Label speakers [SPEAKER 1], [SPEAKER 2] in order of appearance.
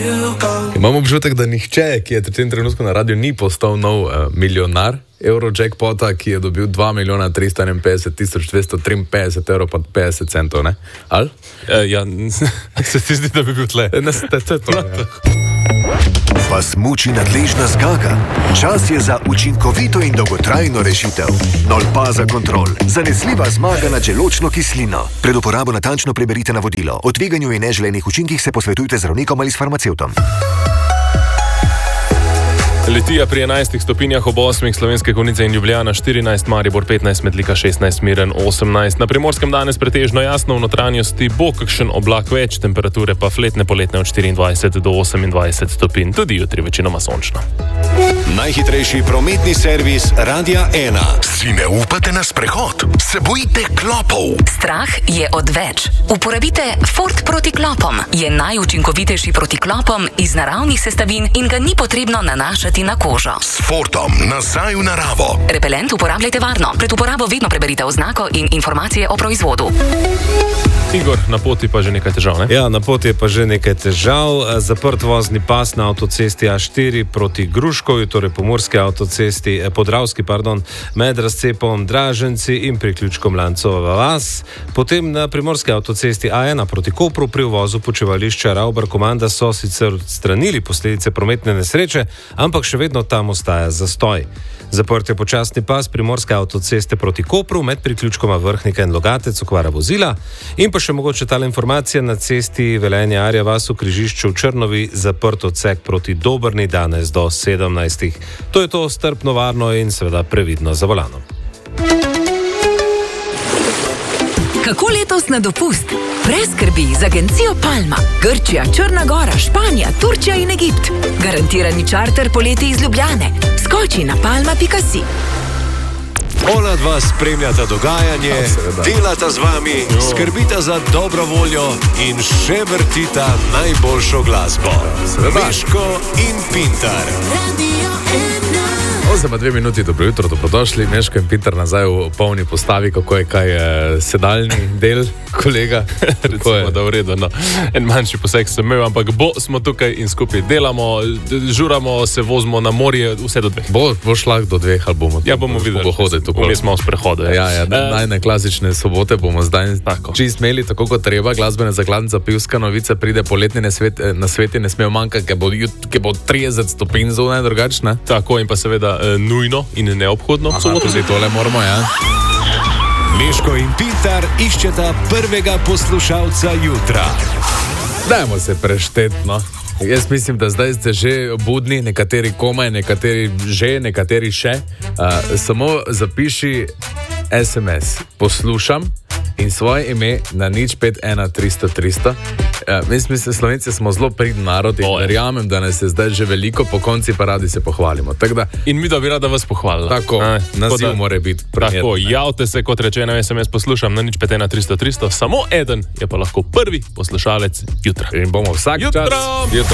[SPEAKER 1] Imam občutek, da nihče, ki je v tem trenutku na radiju, ni postal nov milijonar Eurojackpota, ki je dobil 2.351.253 evrov pa 50 centov, ne? Ali?
[SPEAKER 2] Ja, se ti zdi, da bi bil tle?
[SPEAKER 1] Ne, to je to, ja.
[SPEAKER 3] Vas muči nadležna zgaga? Čas je za učinkovito in dolgotrajno rešitev. Nolpaza Kontrol. Zanesljiva zmaga nad želodčno kislino. Pred uporabo natančno preberite navodilo. O tveganju in neželenih učinkih se posvetujte z zdravnikom ali s farmacevtom.
[SPEAKER 2] Litija pri 11 stopinjah ob 8, Slovenske Konjice in Ljubljana 14, Maribor 15, Metlika 16, Miren 18. Na Primorskem danes pretežno jasno, v notranjosti bo kakšen oblak več, temperature pa fletne poletne od 24 do 28 stopinj, tudi jutri večinoma sončno.
[SPEAKER 4] Najhitrejši prometni servis Radia 1.
[SPEAKER 5] Si ne upate na sprehod? Se bojite klopov?
[SPEAKER 6] Strah je odveč. Uporabite Ford proti klopom. Je najučinkovitejši proti klopom iz naravnih sestavin in ga ni potrebno nanašati na kožo.
[SPEAKER 5] S Fordom nazaj v naravo.
[SPEAKER 6] Repelent uporabljajte varno. Pred uporabo vedno preberite oznako in informacije o proizvodu.
[SPEAKER 2] Igor, na poti pa že nekaj težav, ne?
[SPEAKER 7] Ja, na poti je pa že nekaj težav. Zaprt vozni pas na avtocesti A4 proti Gruškovju, torej pomorski avtocesti, Podravski, med razcepom Draženci in priključkom Lancova vas. Potem na primorski avtocesti A1 proti Kopru pri uvozu počivališča Ravbar Komanda so sicer odstranili posledice prometne nesreče, ampak še vedno tam ostaja zastoj. Zaprt je počasni pas primorske avtoceste proti Kopru med priključkoma Vrhnika in Logatec, okvara vozila. In pa še mogoče tale informacija na cesti Velenje Arja vas v križišču v Črnovi, zaprt odsek proti Dobrni danes do 17. To je to, strpno, varno in seveda previdno za volanom.
[SPEAKER 8] Kako letos na dopust? Brez skrbi z agencijo Palma. Grčija, Črna Gora, Španija, Turčija in Egipt. Garantirani čarter poleti iz Ljubljane. Skoči na palma.si.
[SPEAKER 4] Ona dva spremljata dogajanje, delata z vami, skrbita za dobro voljo in še vrtita najboljšo glasbo. Meško in Pintar.
[SPEAKER 1] Oziroma 2 minuti, dobro jutro, dobrodošli. Meško in Pintar nazaj v polni postavi, kako je kaj sedaljni del, kolega.
[SPEAKER 2] Recimo, da v redu, no. En manjši poseg sem imel, ampak smo tukaj in skupaj delamo, žuramo, se vozimo na morje, vse do 2.
[SPEAKER 1] Bo šlah do 2 ali bomo?
[SPEAKER 2] Ja, bomo videli. Vmes smo v sprehodu.
[SPEAKER 1] Ja, najne klasične sobote bomo zdaj čist imeli, tako kot treba. Glasbene zakladnica, pivska novica, pride poletni na sveti, ne smejo manjkati, ki bo 30 stopinj zunaj drugačne.
[SPEAKER 2] Tako, in pa seveda nujno in neobhodno.
[SPEAKER 1] Tudi tole moramo, ja.
[SPEAKER 4] Meško in Pintar iščeta prvega poslušalca jutra.
[SPEAKER 1] Dajmo se prešteti, no. Jaz mislim, da zdaj ste že budni, nekateri komaj, nekateri že, nekateri še. Samo zapiši SMS, poslušam in svoje ime na 051-300-300. Mislim, Slovenci smo zelo pridni narod in verjamem, da nas je zdaj že veliko, po konci pa radi se pohvalimo.
[SPEAKER 2] In mi da bi rada vas pohvalila.
[SPEAKER 1] Tako, naziv mora biti primerno.
[SPEAKER 2] Tako, javte se, kot rečeno, SMS poslušam na 051-300-300, samo eden je pa lahko prvi poslušalec jutra.
[SPEAKER 1] In bomo vsak čas...